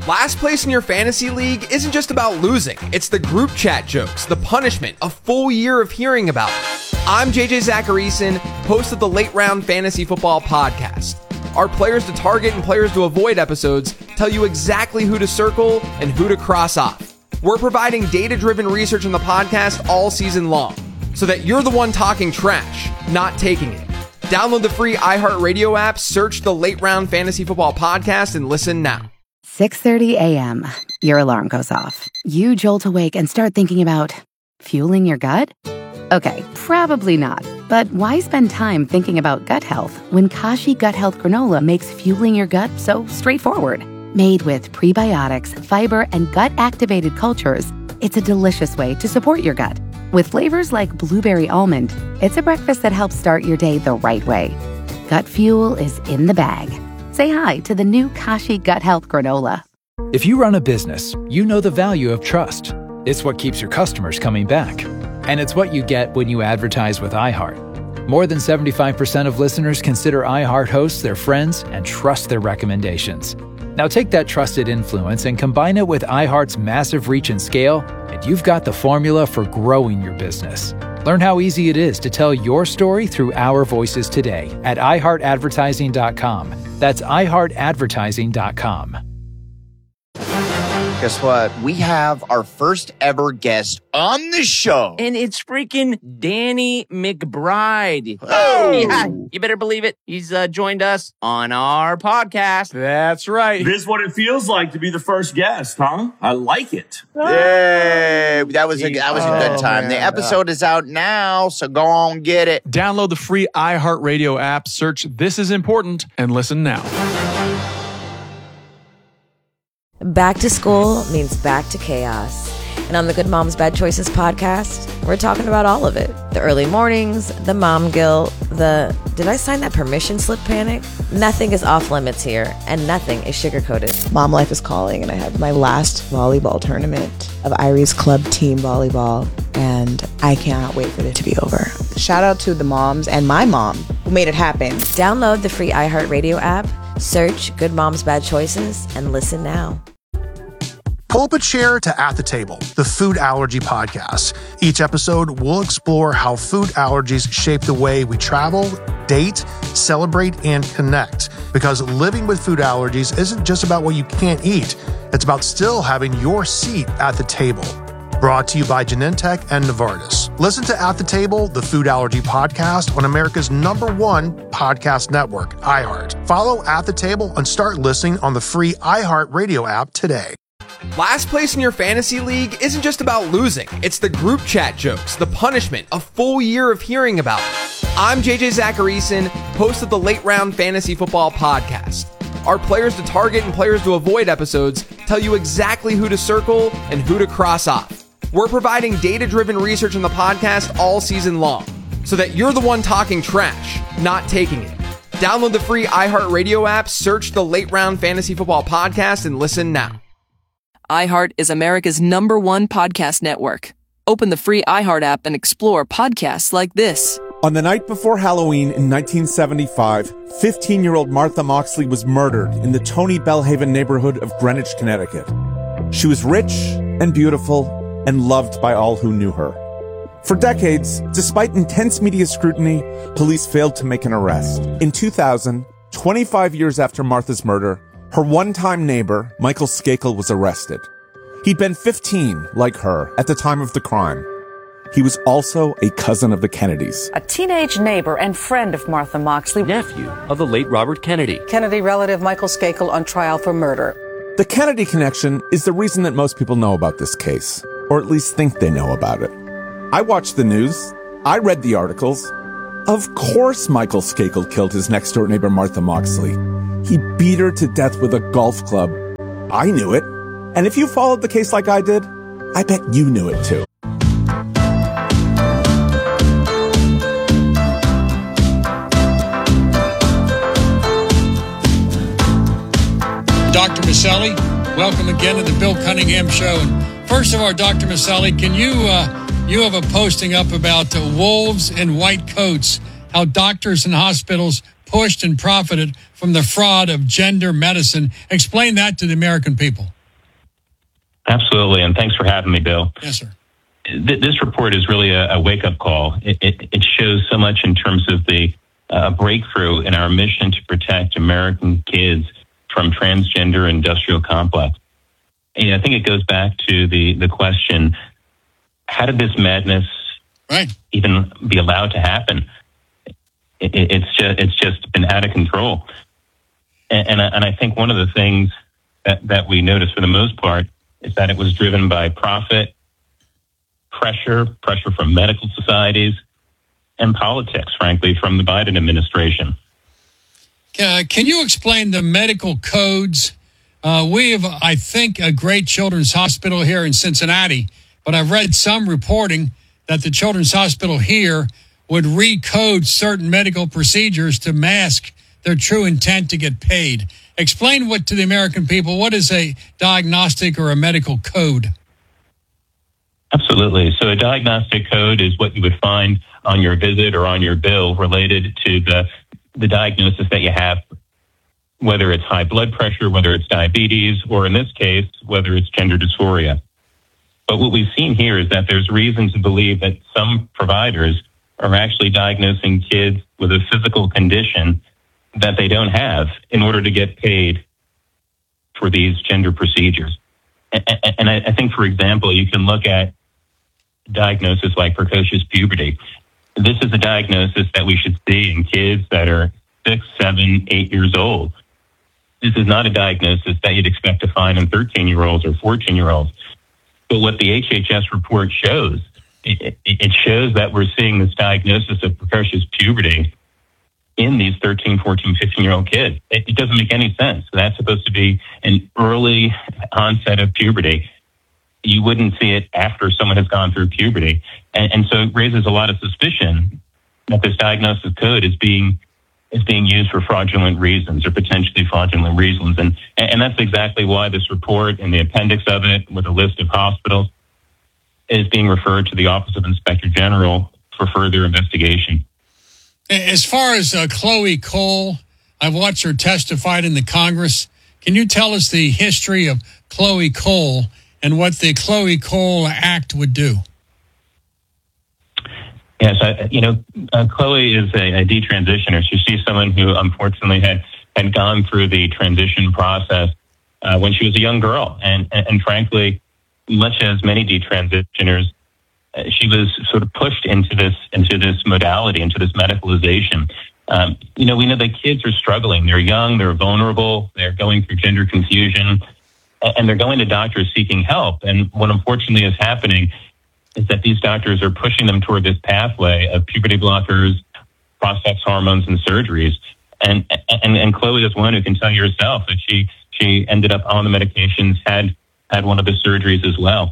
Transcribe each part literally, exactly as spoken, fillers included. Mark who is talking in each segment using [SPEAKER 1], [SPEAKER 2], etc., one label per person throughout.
[SPEAKER 1] Last place in your fantasy league isn't just about losing. It's the group chat jokes, the punishment, a full year of hearing about it. I'm J J Zacharyson, host of the Late Round Fantasy Football Podcast. Our players to target and players to avoid episodes tell you exactly who to circle and who to cross off. We're providing data-driven research on the podcast all season long, so that you're the one talking trash, not taking it. Download the free iHeartRadio app, search the Late Round Fantasy Football Podcast, and listen now.
[SPEAKER 2] six thirty a.m. Your alarm goes off. You jolt awake and start thinking about fueling your gut? Okay, probably not. But why spend time thinking about gut health when Kashi Gut Health Granola makes fueling your gut so straightforward? Made with prebiotics, fiber, and gut-activated cultures, it's a delicious way to support your gut. With flavors like blueberry almond, it's a breakfast that helps start your day the right way. Gut fuel is in the bag. Say hi to the new Kashi Gut Health Granola.
[SPEAKER 3] If you run a business, you know the value of trust. It's what keeps your customers coming back. And it's what you get when you advertise with iHeart. More than seventy-five percent of listeners consider iHeart hosts their friends and trust their recommendations. Now take that trusted influence and combine it with iHeart's massive reach and scale, and you've got the formula for growing your business. Learn how easy it is to tell your story through our voices today at i heart advertising dot com. That's i heart advertising dot com.
[SPEAKER 4] Guess what? We have our first ever guest on the show.
[SPEAKER 5] And it's freaking Danny McBride.
[SPEAKER 4] Oh!
[SPEAKER 5] Yeah, you better believe it. He's uh, joined us on our podcast.
[SPEAKER 6] That's right.
[SPEAKER 7] This is what it feels like to be the first guest, huh? I like it.
[SPEAKER 4] Yay! That was a, that was a good
[SPEAKER 6] Oh,
[SPEAKER 4] time.
[SPEAKER 6] man.
[SPEAKER 4] The episode is out now, so go on get it.
[SPEAKER 6] Download the free iHeartRadio app, search This Is Important, and listen now.
[SPEAKER 8] Back to school means back to chaos. And on the Good Moms Bad Choices podcast, we're talking about all of it. The early mornings, the mom guilt, the did I sign that permission slip panic? Nothing is off limits here, and nothing is sugar-coated.
[SPEAKER 9] Mom life is calling, and I have my last volleyball tournament of Irie's club team volleyball, and I cannot wait for it to be over. Shout out to the moms and my mom who made it happen.
[SPEAKER 8] Download the free iHeartRadio app, search Good Moms Bad Choices, and listen now.
[SPEAKER 10] Pull up a chair to At the Table, the food allergy podcast. Each episode, we'll explore how food allergies shape the way we travel, date, celebrate, and connect. Because living with food allergies isn't just about what you can't eat. It's about still having your seat at the table. Brought to you by Genentech and Novartis. Listen to At the Table, the food allergy podcast on America's number one podcast network, iHeart. Follow At the Table and start listening on the free iHeartRadio app today.
[SPEAKER 1] Last place in your fantasy league isn't just about losing. It's the group chat jokes, the punishment, a full year of hearing about it. I'm J J Zacharyson, host of the Late Round Fantasy Football Podcast. Our players to target and players to avoid episodes tell you exactly who to circle and who to cross off. We're providing data-driven research on the podcast all season long, so that you're the one talking trash, not taking it. Download the free iHeartRadio app, search the Late Round Fantasy Football Podcast, and listen now.
[SPEAKER 11] iHeart is America's number one podcast network. Open the free iHeart app and explore podcasts like this.
[SPEAKER 12] On the night before Halloween in nineteen seventy-five, fifteen-year-old Martha Moxley was murdered in the Tony Bellhaven neighborhood of Greenwich, Connecticut. She was rich and beautiful and loved by all who knew her. For decades, despite intense media scrutiny, police failed to make an arrest. In two thousand, twenty-five years after Martha's murder, her one-time neighbor, Michael Skakel, was arrested. He'd been fifteen, like her, at the time of the crime. He was also a cousin of the Kennedys.
[SPEAKER 13] A teenage neighbor and friend of Martha Moxley.
[SPEAKER 14] Nephew of the late Robert Kennedy.
[SPEAKER 13] Kennedy relative Michael Skakel on trial for murder.
[SPEAKER 12] The Kennedy connection is the reason that most people know about this case, or at least think they know about it. I watched the news. I read the articles. Of course Michael Skakel killed his next-door neighbor Martha Moxley. He beat her to death with a golf club. I knew it. And if you followed the case like I did, I bet you knew it too.
[SPEAKER 15] Doctor Maselli, welcome again to the Bill Cunningham Show. And first of all, Doctor Maselli, can you uh, you have a posting up about uh, wolves in white coats, how doctors and hospitals pushed and profited from the fraud of gender medicine. Explain that to the American people.
[SPEAKER 16] Absolutely, and thanks for having me, Bill.
[SPEAKER 15] Yes, sir.
[SPEAKER 16] Th- this report is really a, a wake-up call. It, it, it shows so much in terms of the uh, breakthrough in our mission to protect American kids from transgender industrial complex. And I think it goes back to the, the question, how did this madness
[SPEAKER 15] right.
[SPEAKER 16] even be allowed to happen? It, it, it's just it's just been out of control. And, and, I, and I think one of the things that, that we noticed for the most part is that it was driven by profit, pressure, pressure from medical societies, and politics, frankly, from the Biden administration.
[SPEAKER 15] Uh, can you explain the medical codes? Uh, we have, I think, a great children's hospital here in Cincinnati, but I've read some reporting that the children's hospital here would recode certain medical procedures to mask their true intent to get paid. Explain what to the American people, what is a diagnostic or a medical code?
[SPEAKER 16] Absolutely. So a diagnostic code is what you would find on your visit or on your bill related to the, the diagnosis that you have, whether it's high blood pressure, whether it's diabetes, or in this case, whether it's gender dysphoria. But what we've seen here is that there's reason to believe that some providers are actually diagnosing kids with a physical condition that they don't have in order to get paid for these gender procedures. And I think, for example, you can look at diagnosis like precocious puberty. This is a diagnosis that we should see in kids that are six, seven, eight years old. This is not a diagnosis that you'd expect to find in thirteen-year-olds or fourteen-year-olds. But what the H H S report shows, it, it shows that we're seeing this diagnosis of precocious puberty in these thirteen, fourteen, fifteen-year-old kids. It, it doesn't make any sense. That's supposed to be an early onset of puberty. You wouldn't see it after someone has gone through puberty. And, and so it raises a lot of suspicion that this diagnosis code is being is being used for fraudulent reasons or potentially fraudulent reasons. And, and that's exactly why this report and the appendix of it with a list of hospitals is being referred to the Office of Inspector General for further investigation.
[SPEAKER 15] As far as uh, Chloe Cole, I've watched her testified in the Congress. Can you tell us the history of Chloe Cole and what the Chloe Cole Act would do?
[SPEAKER 16] Yes, I, you know, uh, Chloe is a, a detransitioner. So she's someone who unfortunately had, had gone through the transition process uh, when she was a young girl. And, and, and frankly, much as many detransitioners, uh, she was sort of pushed into this into this modality, into this medicalization. Um, you know, we know that kids are struggling. They're young, they're vulnerable, they're going through gender confusion, and they're going to doctors seeking help. And what unfortunately is happening is that these doctors are pushing them toward this pathway of puberty blockers, cross-sex hormones, and surgeries. And, and and Chloe is one who can tell you herself that she she ended up on the medications, had had one of the surgeries as well.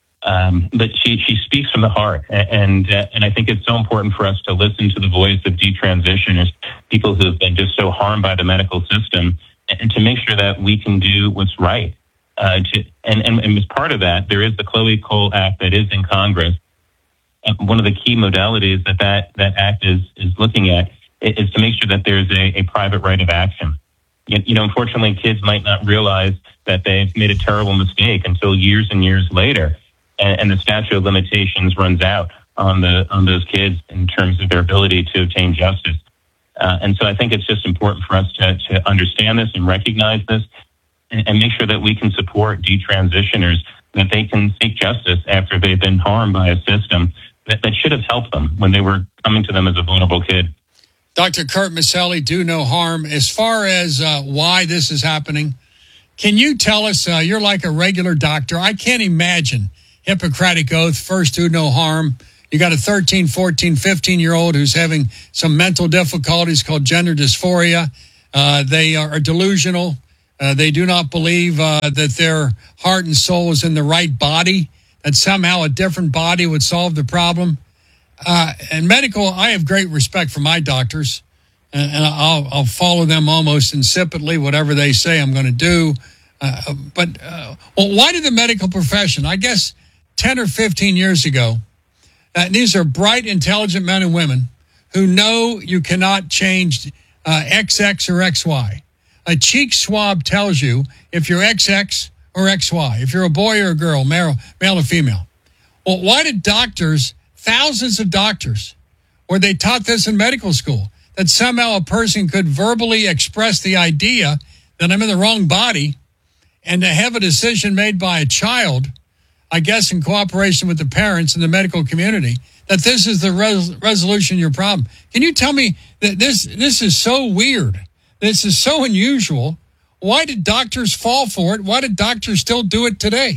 [SPEAKER 16] Um, but she she speaks from the heart, and uh, and I think it's so important for us to listen to the voice of detransitioners, people who have been just so harmed by the medical system, and to make sure that we can do what's right. Uh, to, and, and, and as part of that, there is the Chloe Cole Act that is in Congress. And one of the key modalities that that, that act is, is looking at is to make sure that there's a, a private right of action. You, you know, unfortunately, kids might not realize that they've made a terrible mistake until years and years later, and, and the statute of limitations runs out on the on those kids in terms of their ability to obtain justice. Uh, and so I think it's just important for us to, to understand this and recognize this, and make sure that we can support detransitioners, that they can seek justice after they've been harmed by a system that, that should have helped them when they were coming to them as a vulnerable kid.
[SPEAKER 15] Doctor Kurt Maselli, Do No Harm. As far as uh, why this is happening, can you tell us, uh, you're like a regular doctor. I can't imagine Hippocratic Oath, first do no harm. You got a thirteen, fourteen, fifteen-year-old who's having some mental difficulties called gender dysphoria. Uh, they are delusional. Uh, they do not believe uh, that their heart and soul is in the right body, that somehow a different body would solve the problem. Uh, and medical, I have great respect for my doctors, and, and I'll, I'll follow them almost insipidly. Whatever they say, I'm going to do. Uh, but uh, well, why did the medical profession, I guess ten or fifteen years ago, uh, these are bright, intelligent men and women who know you cannot change uh, X X or X Y. A cheek swab tells you if you're X X or X Y, if you're a boy or a girl, male, male or female. Well, why did doctors, thousands of doctors, where they taught this in medical school, that somehow a person could verbally express the idea that I'm in the wrong body, and to have a decision made by a child, I guess in cooperation with the parents and the medical community, that this is the res- resolution of your problem. Can you tell me that this this is so weird? This is so unusual. Why did doctors fall for it? Why did doctors still do it today?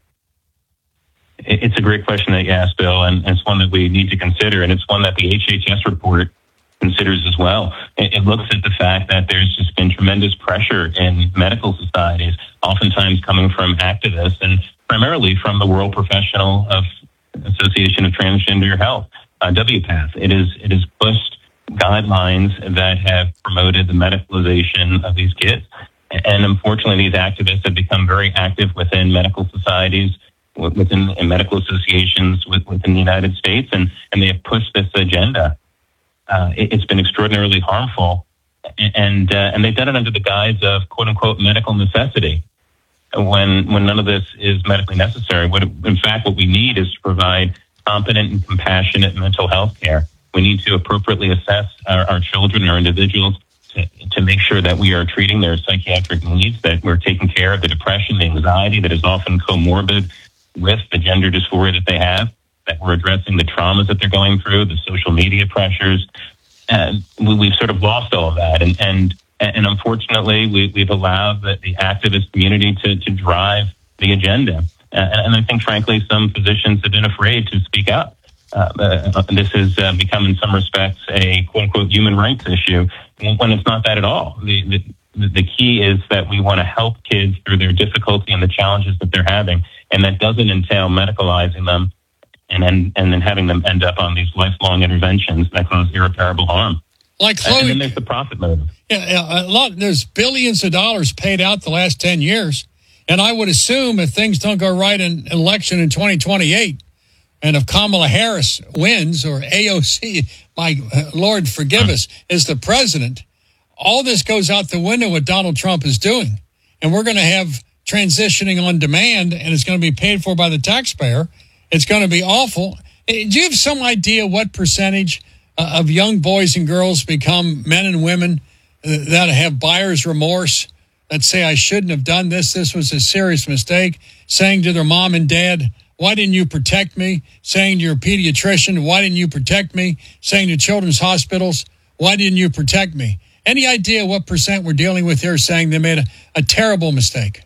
[SPEAKER 16] It's a great question that you asked, Bill, and it's one that we need to consider, and it's one that the H H S report considers as well. It, it looks at the fact that there's just been tremendous pressure in medical societies, oftentimes coming from activists and primarily from the World Professional of Association of Transgender Health, uh, W PATH. It is it has pushed guidelines that have promoted the medicalization of these kids, and unfortunately, these activists have become very active within medical societies, within in medical associations within the United States, and and they have pushed this agenda. Uh, it, it's been extraordinarily harmful, and uh, and they've done it under the guise of quote unquote medical necessity. When when none of this is medically necessary, what in fact what we need is to provide competent and compassionate mental health care. We need to appropriately assess our, our children, our individuals, to, to make sure that we are treating their psychiatric needs, that we're taking care of the depression, the anxiety that is often comorbid with the gender dysphoria that they have, that we're addressing the traumas that they're going through, the social media pressures. And we, we've sort of lost all of that. And, and And unfortunately, we, we've allowed the, the activist community to, to drive the agenda. And, and I think, frankly, some physicians have been afraid to speak up. Uh, uh, this has uh, become, in some respects, a quote-unquote human rights issue, when it's not that at all. The, the, the key is that we want to help kids through their difficulty and the challenges that they're having, and that doesn't entail medicalizing them and then, and then having them end up on these lifelong interventions that cause irreparable harm.
[SPEAKER 15] Like Chloe,
[SPEAKER 16] and then there's the profit motive.
[SPEAKER 15] Yeah, a lot. There's billions of dollars paid out the last ten years, and I would assume if things don't go right in an election in twenty twenty-eight, and if Kamala Harris wins or A O C, my Lord forgive us, is the president, all this goes out the window what Donald Trump is doing, and we're going to have transitioning on demand, and it's going to be paid for by the taxpayer. It's going to be awful. Do you have some idea what percentage uh, of young boys and girls become men and women that have buyer's remorse, that say, I shouldn't have done this, this was a serious mistake, saying to their mom and dad, why didn't you protect me? Saying to your pediatrician, why didn't you protect me? Saying to children's hospitals, why didn't you protect me? Any idea what percent we're dealing with here saying they made a, a terrible mistake?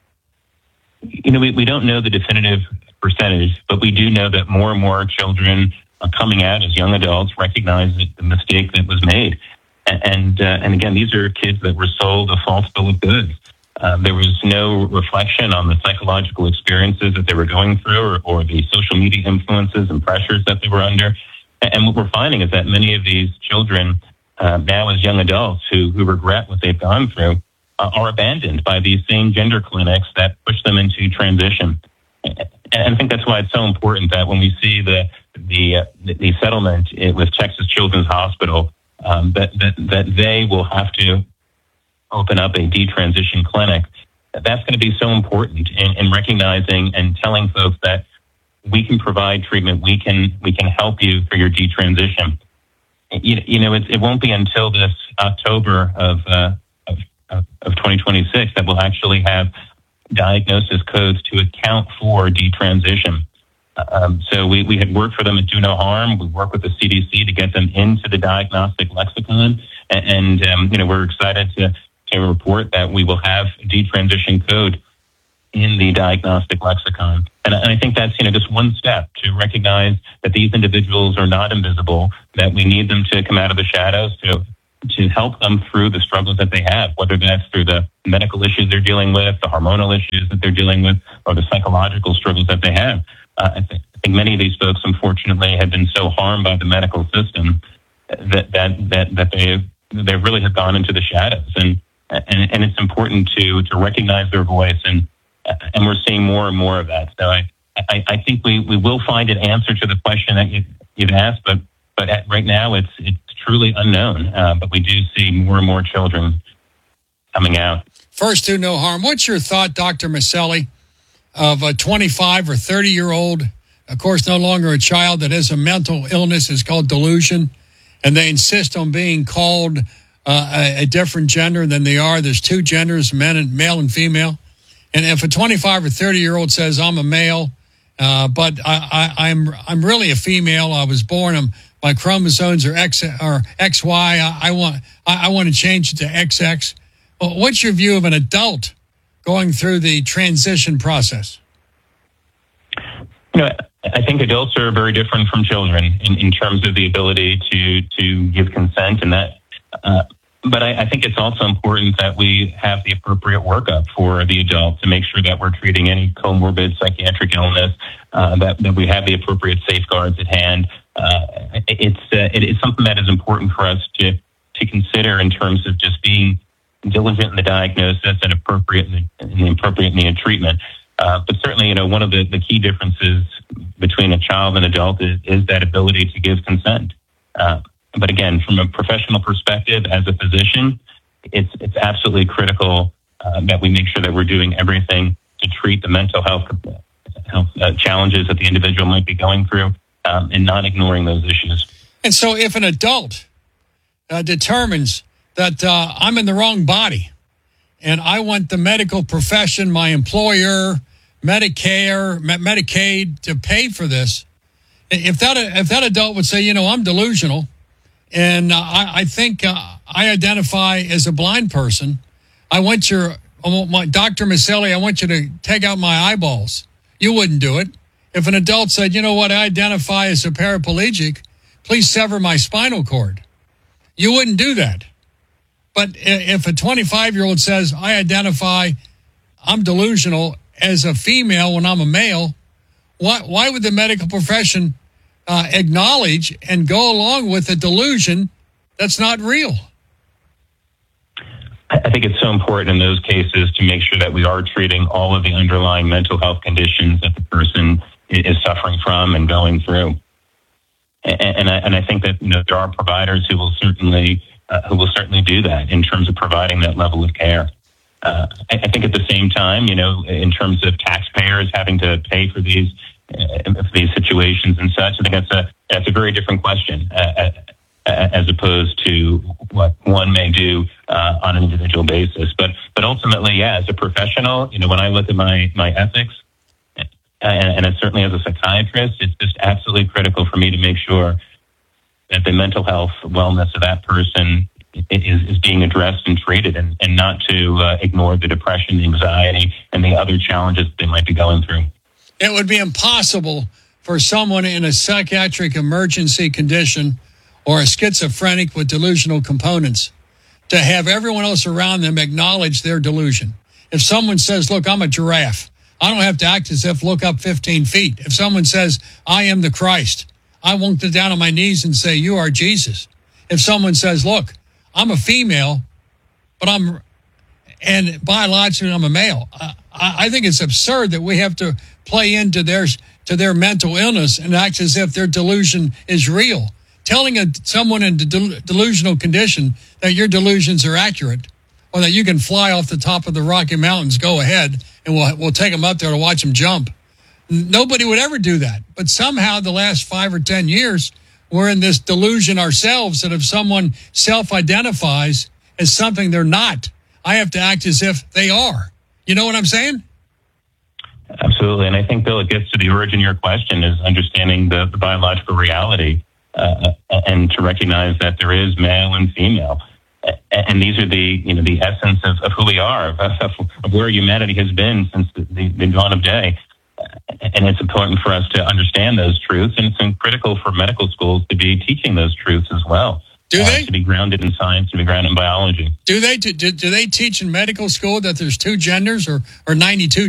[SPEAKER 16] You know, we, we don't know the definitive percentage, but we do know that more and more children are coming out as young adults, recognize the mistake that was made. And uh, and again, these are kids that were sold a false bill of goods. Uh, there was no reflection on the psychological experiences that they were going through, or, or the social media influences and pressures that they were under. And what we're finding is that many of these children, uh, now as young adults who, who regret what they've gone through, uh, are abandoned by these same gender clinics that push them into transition. And I think that's why it's so important that when we see the the, uh, the settlement with Texas Children's Hospital, Um, that, that that they will have to open up a detransition clinic. That's going to be so important in, in recognizing and telling folks that we can provide treatment, we can we can help you for your detransition. You, you know, it, it won't be until this October of, uh, of of twenty twenty-six that we'll actually have diagnosis codes to account for detransition. Um, so we, we had worked for them at Do No Harm. We worked with the C D C to get them into the diagnostic lexicon. And, and um, you know, we're excited to, to report that we will have a detransition code in the diagnostic lexicon. And, and I think that's, you know, just one step to recognize that these individuals are not invisible, that we need them to come out of the shadows to to help them through the struggles that they have, whether that's through the medical issues they're dealing with, the hormonal issues that they're dealing with, or the psychological struggles that they have. Uh, I, think, I think many of these folks, unfortunately, have been so harmed by the medical system that that that, that they they really have gone into the shadows, and and, and it's important to to recognize their voice, and and we're seeing more and more of that. So I I, I think we, we will find an answer to the question that you, you've asked, but but at, right now it's it's truly unknown. Uh, but we do see more and more children coming out.
[SPEAKER 15] First do no harm. What's your thought, Doctor Maselli, of a twenty-five or thirty-year-old, of course, no longer a child, that has a mental illness, is called delusion, and they insist on being called uh, a, a different gender than they are? There's two genders, men and male and female. And if a twenty-five or thirty-year-old says, I'm a male, uh, but I, I, I'm I'm really a female, I was born, I'm, my chromosomes are X or X Y, I, I want I, I want to change it to X X. Well, what's your view of an adult going through the transition process?
[SPEAKER 16] You know, I think adults are very different from children in, in terms of the ability to to give consent, and that. Uh, but I, I think it's also important that we have the appropriate workup for the adult to make sure that we're treating any comorbid psychiatric illness, uh, that that we have the appropriate safeguards at hand. Uh, it's uh, it is something that is important for us to to consider in terms of just being diligent in the diagnosis and appropriate in the, in the appropriate in the treatment. Uh, but certainly, you know, one of the, the key differences between a child and adult is, is that ability to give consent. Uh, but again, from a professional perspective, as a physician, it's it's absolutely critical uh, that we make sure that we're doing everything to treat the mental health, health uh, challenges that the individual might be going through, um, and not ignoring those issues.
[SPEAKER 15] And so if an adult uh, determines that uh, I'm in the wrong body, and I want the medical profession, my employer, Medicare, Medicaid to pay for this, if that if that adult would say, you know, I'm delusional, and uh, I, I think uh, I identify as a blind person, I want your, I want my, Doctor Maselli, I want you to take out my eyeballs. You wouldn't do it. If an adult said, you know what, I identify as a paraplegic, please sever my spinal cord. You wouldn't do that. But if a twenty-five-year-old says, I identify, I'm delusional as a female when I'm a male, why, why would the medical profession uh, acknowledge and go along with a delusion that's not real?
[SPEAKER 16] I think it's so important in those cases to make sure that we are treating all of the underlying mental health conditions that the person is suffering from and going through. And, and, I, and I think that, you know, there are providers who will certainly Uh, who will certainly do that in terms of providing that level of care. Uh, I, I think at the same time, you know, in terms of taxpayers having to pay for these uh, for these situations and such, I think that's a that's a very different question uh, as opposed to what one may do uh, on an individual basis. But but ultimately, yeah, as a professional, you know, when I look at my my ethics, and, and certainly as a psychiatrist, it's just absolutely critical for me to make sure that the mental health wellness of that person is, is being addressed and treated, and, and not to uh, ignore the depression, the anxiety, and the other challenges that they might be going through.
[SPEAKER 15] It would be impossible for someone in a psychiatric emergency condition or a schizophrenic with delusional components to have everyone else around them acknowledge their delusion. If someone says, look, I'm a giraffe, I don't have to act as if look up fifteen feet. If someone says, I am the Christ, I won't get down on my knees and say, you are Jesus. If someone says, look, I'm a female, but I'm, and biologically I'm a male, I, I think it's absurd that we have to play into their, to their mental illness and act as if their delusion is real. Telling a, someone in a del- delusional condition that your delusions are accurate, or that you can fly off the top of the Rocky Mountains, go ahead, and we'll, we'll take them up there to watch them jump. Nobody would ever do that. But somehow the last five or ten years, we're in this delusion ourselves that if someone self-identifies as something they're not, I have to act as if they are. You know what I'm saying?
[SPEAKER 16] Absolutely. And I think, Bill, it gets to the origin of your question is understanding the, the biological reality uh, and to recognize that there is male and female. And these are the, you know, the essence of, of who we are, of, of where humanity has been since the, the, the dawn of day. And it's important for us to understand those truths, and it's critical for medical schools to be teaching those truths as well.
[SPEAKER 15] Do
[SPEAKER 16] uh,
[SPEAKER 15] they?
[SPEAKER 16] To be grounded in science, to be grounded in biology.
[SPEAKER 15] Do they? Do, do they teach in medical school that there's two genders or, or ninety-two